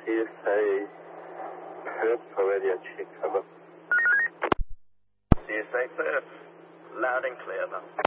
Yes, I heard already. I checked. Do you say, sir? Loud and clear, though.